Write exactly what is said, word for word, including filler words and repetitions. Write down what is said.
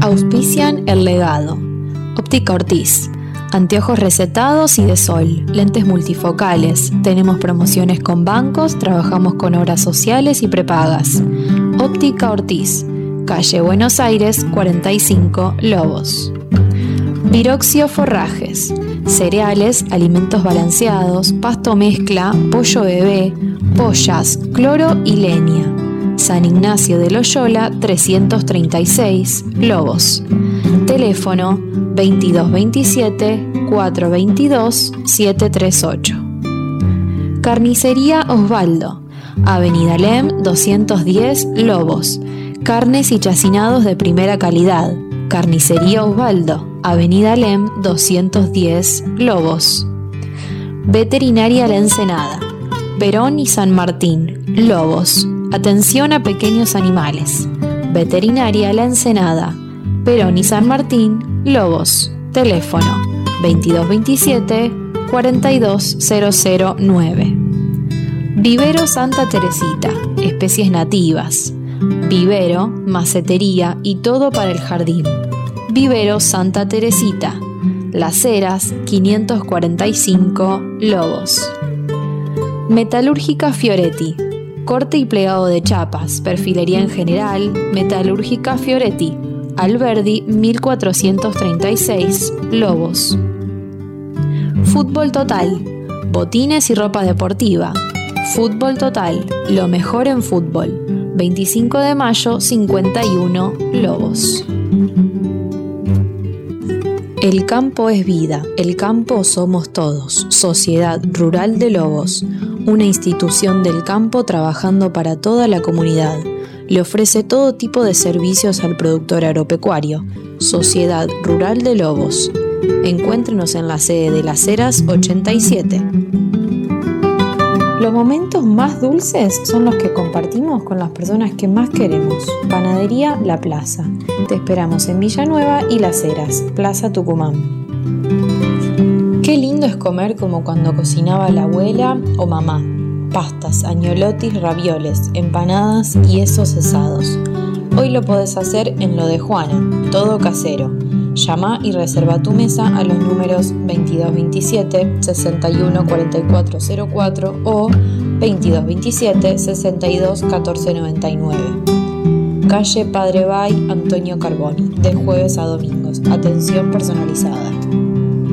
Auspician El Legado, Óptica Ortiz, anteojos recetados y de sol, lentes multifocales, tenemos promociones con bancos, trabajamos con obras sociales y prepagas. Óptica Ortiz, calle Buenos Aires cuarenta y cinco, Lobos. Viroxio Forrajes, cereales, alimentos balanceados, pasto mezcla, pollo bebé, pollas, cloro y leña. San Ignacio de Loyola trescientos treinta y seis, Lobos. Teléfono veintidós veintisiete, cuatrocientos veintidós, setecientos treinta y ocho. Carnicería Osvaldo, Avenida Lem doscientos diez, Lobos. Carnes y chacinados de primera calidad. Carnicería Osvaldo, Avenida Lem doscientos diez, Lobos. Veterinaria La Ensenada, Perón y San Martín, Lobos. Atención a pequeños animales. Veterinaria La Ensenada, Perón y San Martín, Lobos. Teléfono veintidós veintisiete, cuarenta y dos cero cero nueve. Vivero Santa Teresita, especies nativas. Vivero, macetería y todo para el jardín. Vivero Santa Teresita, Las Heras quinientos cuarenta y cinco, Lobos. Metalúrgica Fioretti, corte y plegado de chapas, perfilería en general. Metalúrgica Fioretti, Alberdi mil cuatrocientos treinta y seis, Lobos. Fútbol Total, botines y ropa deportiva. Fútbol Total, lo mejor en fútbol. veinticinco de mayo cincuenta y uno, Lobos. El campo es vida, el campo somos todos. Sociedad Rural de Lobos, una institución del campo trabajando para toda la comunidad. Le ofrece todo tipo de servicios al productor agropecuario. Sociedad Rural de Lobos. Encuéntrenos en la sede de Las Heras ochenta y siete. Los momentos más dulces son los que compartimos con las personas que más queremos. Panadería La Plaza. Te esperamos en Villanueva y Las Heras, Plaza Tucumán. Qué lindo es comer como cuando cocinaba la abuela o mamá. Pastas, agnolotis, ravioles, empanadas y esos asados. Hoy lo podés hacer en Lo de Juana, todo casero. Llama y reserva tu mesa a los números veintidós veintisiete, sesenta y uno cuarenta y cuatro cero cuatro o veintidós veintisiete, sesenta y dos catorce noventa y nueve. Calle Padre Bay, Antonio Carboni, de jueves a domingos. Atención personalizada.